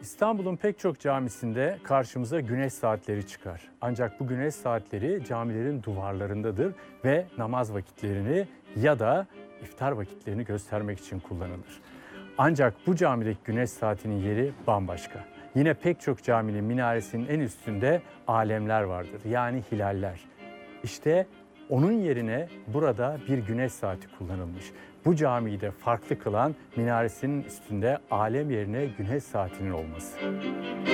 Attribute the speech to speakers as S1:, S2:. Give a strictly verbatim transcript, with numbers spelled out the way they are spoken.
S1: İstanbul'un pek çok camisinde karşımıza güneş saatleri çıkar. Ancak bu güneş saatleri camilerin duvarlarındadır ve namaz vakitlerini ya da iftar vakitlerini göstermek için kullanılır. Ancak bu camideki güneş saatinin yeri bambaşka. Yine pek çok caminin minaresinin en üstünde alemler vardır, yani hilaller. İşte onun yerine burada bir güneş saati kullanılmış. Bu camiyi de farklı kılan minaresinin üstünde alem yerine güneş saatinin olması.